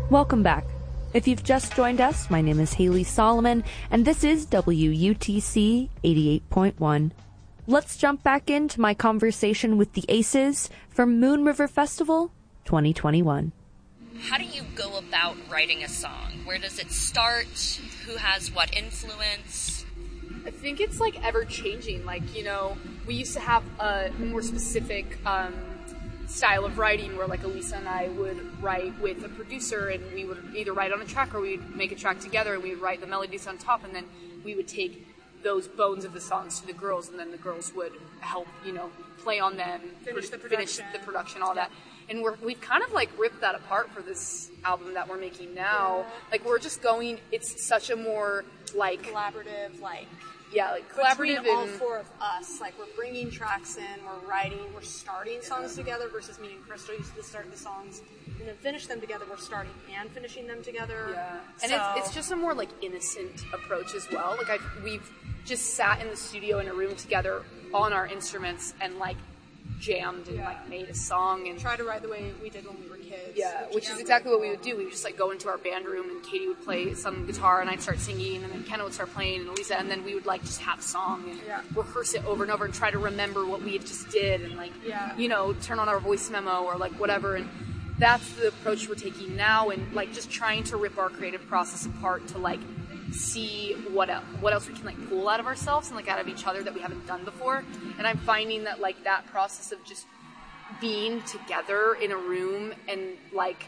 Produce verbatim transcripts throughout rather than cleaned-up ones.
Welcome back. If you've just joined us, my name is Haley Solomon, and this is W U T C eighty-eight point one. Let's jump back into my conversation with the Aces from Moon River Festival twenty twenty-one. How do you go about writing a song? Where does it start? Who has what influence? I think it's like ever changing. Like, you know, we used to have a more specific um, style of writing where like Elisa and I would write with a producer, and we would either write on a track or we'd make a track together, and we would write the melodies on top, and then we would take those bones of the songs to the girls, and then the girls would help, you know, play on them, finish the production, finish the production all that. And we're, we've kind of like ripped that apart for this album that we're making now. Yeah. Like, we're just going, it's such a more like collaborative, like yeah, like collaborative. Between all four of us, like we're bringing tracks in, we're writing, we're starting songs yeah. together. Versus me and Crystal used to start the songs and then finish them together. We're starting and finishing them together. Yeah, and so. it's, it's just a more like innocent approach as well. Like I've we've just sat in the studio in a room together on our instruments and like jammed and yeah. like made a song and try to write the way we did when we were kids. Yeah, which, which is exactly what we would do. We would just like go into our band room and Katie would play some guitar and I'd start singing, and then Kenna would start playing and Elisa, and then we would like just have a song and yeah. rehearse it over and over and try to remember what we had just did and like yeah. you know, turn on our voice memo or like whatever. And that's the approach we're taking now, and like just trying to rip our creative process apart to like see what else, what else we can like pull out of ourselves and like out of each other that we haven't done before. And I'm finding that like that process of just being together in a room and like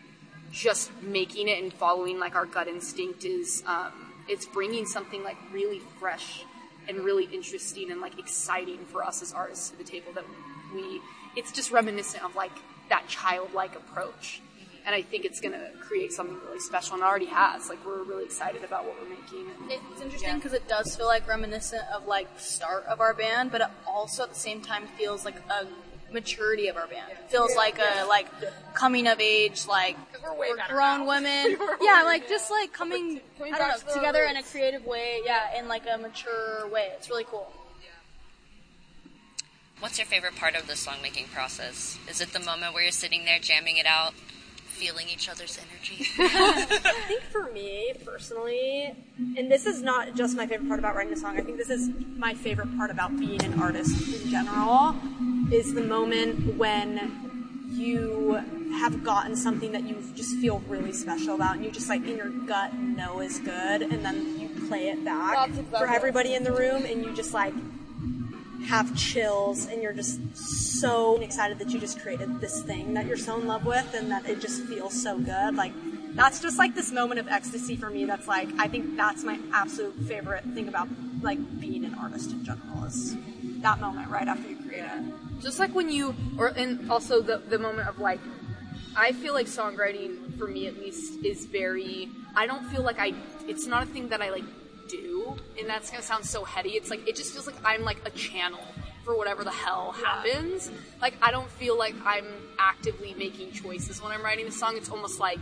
just making it and following like our gut instinct is um, it's bringing something like really fresh and really interesting and like exciting for us as artists to the table that we it's just reminiscent of like that childlike approach. And I think it's going to create something really special, and it already has. Like, we're really excited about what we're making. And, it's interesting because yeah. it does feel like reminiscent of, like, the start of our band, but it also at the same time feels like a maturity of our band. It feels yeah. like a, like, coming of age, like, we're, way we're grown now. women. yeah, like, just, like, coming, I don't know, together in a creative way, yeah, in, like, a mature way. It's really cool. What's your favorite part of the song-making process? Is it the moment where you're sitting there jamming it out, feeling each other's energy? I think for me, personally, and this is not just my favorite part about writing a song, I think this is my favorite part about being an artist in general, is the moment when you have gotten something that you just feel really special about, and you just like in your gut know is good, and then you play it back for everybody in the room, and you just like have chills, and you're just so excited that you just created this thing that you're so in love with, and that it just feels so good. Like, that's just like this moment of ecstasy for me. That's like, I think that's my absolute favorite thing about like being an artist in general, is that moment right after you create it. Just like when you, or and also the the moment of like, I feel like songwriting for me at least is very, I don't feel like I, it's not a thing that I like do, and that's gonna sound so heady. It's like, it just feels like I'm like a channel for whatever the hell happens. Like, I don't feel like I'm actively making choices when I'm writing a song. It's almost like,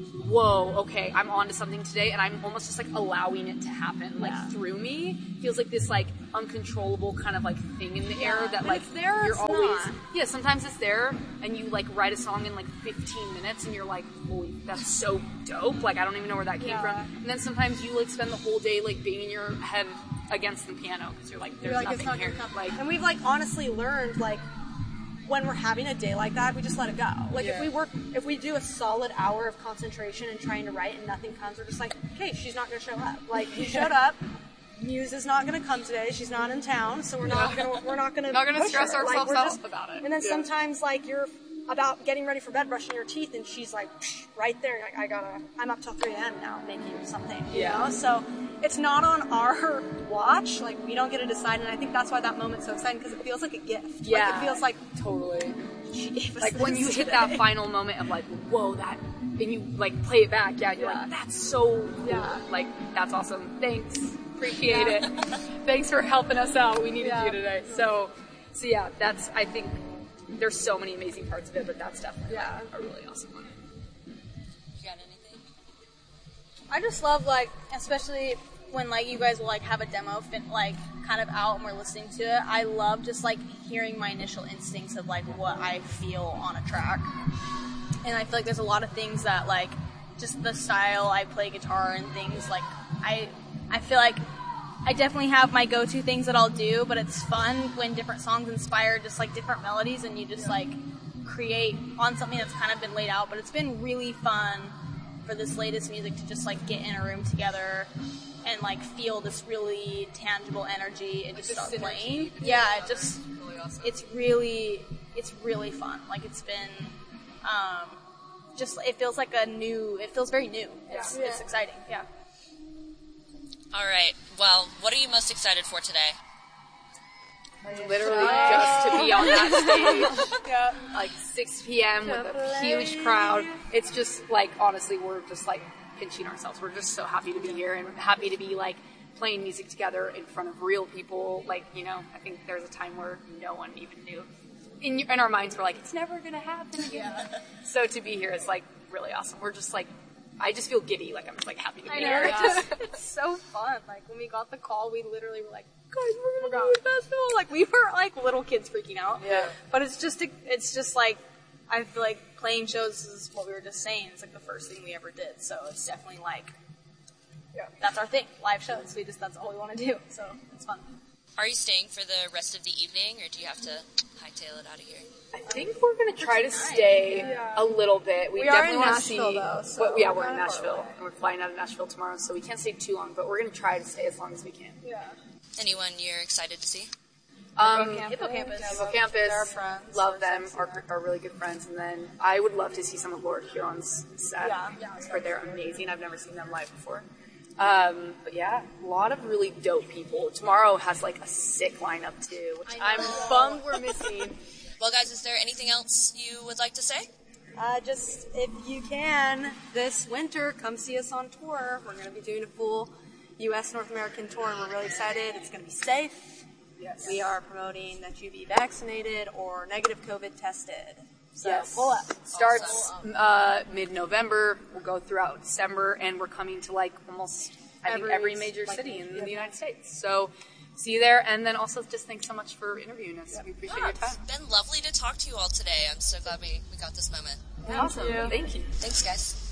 whoa, okay, I'm onto something today, and I'm almost just like allowing it to happen like yeah. through me. Feels like this like uncontrollable kind of like thing in the yeah. air that but like it's there, you're it's always not. yeah sometimes it's there, and you like write a song in like fifteen minutes and you're like, holy, that's so dope, like I don't even know where that came yeah. from. And then sometimes you like spend the whole day like banging your head against the piano because you're like, there's you're like, nothing it's not here. come. Like, and we've like honestly learned like when we're having a day like that, we just let it go. Like yeah. if we work, if we do a solid hour of concentration and trying to write and nothing comes, we're just like, okay, she's not going to show up. Like, you showed up. Muse is not going to come today. She's not in town, so we're not going to we're not going to not going to stress her. ourselves like, out just, about it. And then yeah. sometimes like you're about getting ready for bed, brushing your teeth, and she's like right there. Like, I gotta. I'm up till three a.m. now making something. You yeah. know, so it's not on our watch. Like, we don't get to decide, and I think that's why that moment's so exciting, because it feels like a gift. Yeah, like, it feels like totally. She gave us like when you today. hit that final moment of like, whoa, that, and you like play it back. Yeah, you're yeah. like, that's so cool. Yeah. Like, that's awesome. Thanks. Appreciate yeah. it. Thanks for helping us out. We needed yeah. you today. So, so yeah, that's, I think there's so many amazing parts of it, but that's definitely yeah. like, a really awesome one. You got anything? I just love, like, especially when, like, you guys will, like, have a demo, fit, like, kind of out and we're listening to it. I love just, like, hearing my initial instincts of, like, what I feel on a track. And I feel like there's a lot of things that, like, just the style I play guitar and things. Like I, I feel like I definitely have my go-to things that I'll do, but it's fun when different songs inspire just like different melodies and you just like create on something that's kind of been laid out. But it's been really fun for this latest music to just like get in a room together and like feel this really tangible energy and just start playing. Yeah, it just it's really it's really fun. Like it's been um, just it feels like a new. It feels very new. It's Yeah. it's exciting. Yeah. All right. Well, what are you most excited for today? Literally just to be on that stage. Yeah. Like six p.m. with a huge crowd. It's just like, honestly, we're just like pinching ourselves. We're just so happy to be here and happy to be like playing music together in front of real people. Like, you know, I think there's a time where no one even knew. In, in our minds, we're like, it's never gonna happen again. So to be here is like really awesome. We're just like, I just feel giddy. Like I'm just like happy to be I know. here. It's, just, it's so fun. Like when we got the call, we literally were like, "Guys, we're gonna do a festival!" Like we were like little kids freaking out. Yeah. But it's just, it's just like, I feel like playing shows is what we were just saying. It's like the first thing we ever did. So it's definitely like, Yeah. that's our thing. Live shows. We just that's all we want to do. So it's fun. Are you staying for the rest of the evening, or do you have to hightail it out of here? I think we're gonna try to stay Yeah. a little bit. We, We are definitely in want to Nashville, see. though, so what, yeah, we're we're in kinda far Nashville, away. and we're flying out of Nashville tomorrow, so we can't stay too long. But we're gonna try to stay as long as we can. Yeah. Anyone you're excited to see? Um, Hippocampus. Hippocampus, They're friends. love We're them, excited to are, are really good friends. And then I would love to see some of Lord Huron's set. Yeah. Yeah. I've heard they're amazing. I've never seen them live before. Um, but yeah, a lot of really dope people. Tomorrow has like a sick lineup too, which I'm bummed we're missing. Well, guys, is there anything else you would like to say? Uh, just if you can, this winter, come see us on tour. We're going to be doing a full U S North American tour, and we're really excited. It's going to be safe. Yes. We are promoting that you be vaccinated or negative COVID tested. So Yes. pull up. Starts uh, mid-November. We'll go throughout December, and we're coming to like almost I think Every- every major like, city in yeah. the United States. So see you there, and then also just thanks so much for interviewing us. We appreciate Yeah, your time. it's been lovely to talk to you all today. I'm so glad we, we got this moment. Awesome. Thank you. Thanks, guys.